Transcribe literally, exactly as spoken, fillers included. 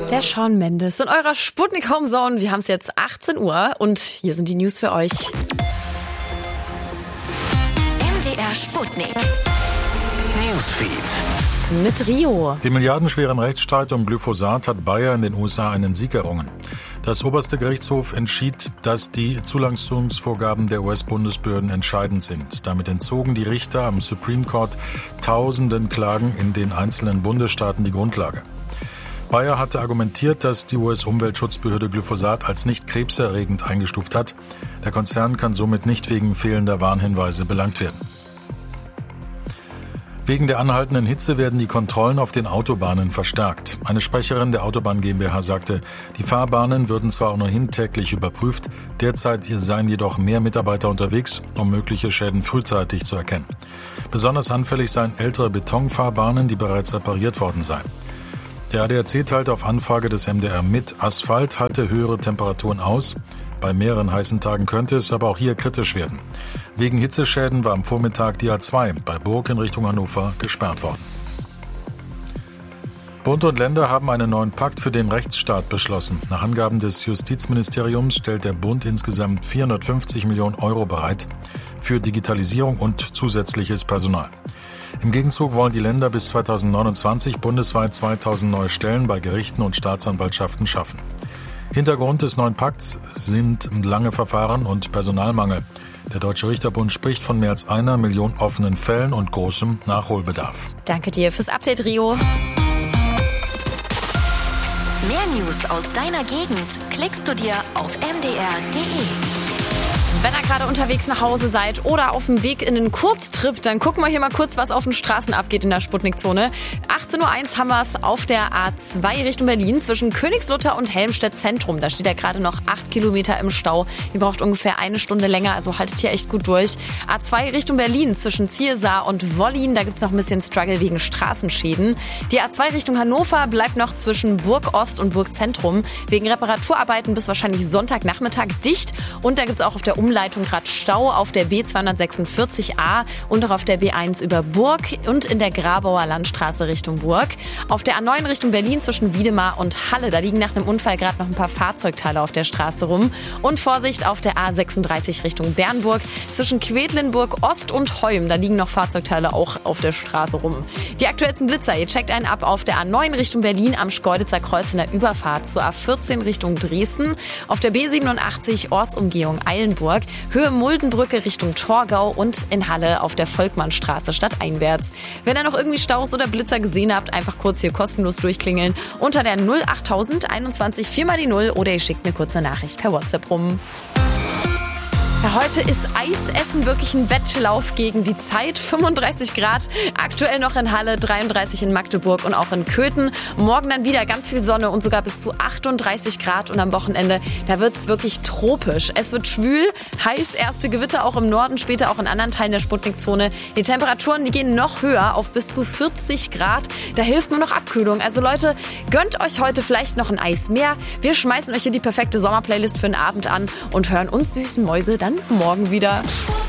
Der Shawn Mendes in eurer Sputnik Homezone. Wir haben es jetzt achtzehn Uhr und hier sind die News für euch. M D R Sputnik Newsfeed. Mit Rio. Im milliardenschweren Rechtsstreit um Glyphosat hat Bayer in den U S A einen Sieg errungen. Das oberste Gerichtshof entschied, dass die Zulassungsvorgaben der U S-Bundesbehörden entscheidend sind. Damit entzogen die Richter am Supreme Court tausenden Klagen in den einzelnen Bundesstaaten die Grundlage. Bayer hatte argumentiert, dass die U S-Umweltschutzbehörde Glyphosat als nicht krebserregend eingestuft hat. Der Konzern kann somit nicht wegen fehlender Warnhinweise belangt werden. Wegen der anhaltenden Hitze werden die Kontrollen auf den Autobahnen verstärkt. Eine Sprecherin der Autobahn GmbH sagte, die Fahrbahnen würden zwar ohnehin täglich überprüft, derzeit seien jedoch mehr Mitarbeiter unterwegs, um mögliche Schäden frühzeitig zu erkennen. Besonders anfällig seien ältere Betonfahrbahnen, die bereits repariert worden seien. Der A D A C teilte auf Anfrage des M D R mit, Asphalt halte höhere Temperaturen aus. Bei mehreren heißen Tagen könnte es aber auch hier kritisch werden. Wegen Hitzeschäden war am Vormittag die A zwei bei Burg in Richtung Hannover gesperrt worden. Bund und Länder haben einen neuen Pakt für den Rechtsstaat beschlossen. Nach Angaben des Justizministeriums stellt der Bund insgesamt vierhundertfünfzig Millionen Euro bereit für Digitalisierung und zusätzliches Personal. Im Gegenzug wollen die Länder bis zweitausendneunundzwanzig bundesweit zweitausend neue Stellen bei Gerichten und Staatsanwaltschaften schaffen. Hintergrund des neuen Pakts sind lange Verfahren und Personalmangel. Der Deutsche Richterbund spricht von mehr als einer Million offenen Fällen und großem Nachholbedarf. Danke dir fürs Update, Rio. Mehr News aus deiner Gegend klickst du dir auf m d r punkt d e. Wenn ihr gerade unterwegs nach Hause seid oder auf dem Weg in einen Kurztrip, dann gucken wir hier mal kurz, was auf den Straßen abgeht in der Sputnik-Zone. achtzehn Uhr eins haben wir es auf der A zwei Richtung Berlin zwischen Königslutter und Helmstedt Zentrum. Da steht ja gerade noch acht Kilometer im Stau. Ihr braucht ungefähr eine Stunde länger, also haltet hier echt gut durch. A zwei Richtung Berlin zwischen Ziersar und Wollin. Da gibt es noch ein bisschen Struggle wegen Straßenschäden. Die A zwei Richtung Hannover bleibt noch zwischen Burg Ost und Burg Zentrum wegen Reparaturarbeiten bis wahrscheinlich Sonntagnachmittag dicht. Und da gibt es auch auf der Umleitung gerade Stau auf der B zweihundertsechsundvierzig A und auch auf der B eins über Burg und in der Grabauer Landstraße Richtung Burg. Auf der A neun Richtung Berlin zwischen Wiedemar und Halle, da liegen nach einem Unfall gerade noch ein paar Fahrzeugteile auf der Straße rum. Und Vorsicht auf der A sechsunddreißig Richtung Bernburg zwischen Quedlinburg Ost und Heum, da liegen noch Fahrzeugteile auch auf der Straße rum. Die aktuellsten Blitzer, ihr checkt einen ab auf der A neun Richtung Berlin am Schkeuditzer Kreuz in der Überfahrt zur A vierzehn Richtung Dresden, auf der B siebenundachtzig Ortsumgehung Eilenburg, Höhe Muldenbrücke Richtung Torgau und in Halle auf der Volkmannstraße stadteinwärts. Wenn ihr noch irgendwie Staus oder Blitzer gesehen habt, einfach kurz hier kostenlos durchklingeln unter der null achttausend einundzwanzig vier mal die null oder ihr schickt eine kurze Nachricht per WhatsApp rum. Ja, heute ist Eisessen wirklich ein Wettlauf gegen die Zeit. fünfunddreißig Grad, aktuell noch in Halle, dreiunddreißig in Magdeburg und auch in Köthen. Morgen dann wieder ganz viel Sonne und sogar bis zu achtunddreißig Grad. Und am Wochenende, da wird es wirklich tropisch. Es wird schwül, heiß, erste Gewitter auch im Norden, später auch in anderen Teilen der Sputnik-Zone. Die Temperaturen, die gehen noch höher auf bis zu vierzig Grad. Da hilft nur noch Abkühlung. Also Leute, gönnt euch heute vielleicht noch ein Eis mehr. Wir schmeißen euch hier die perfekte Sommerplaylist für den Abend an und hören uns süßen Mäuse dann morgen wieder.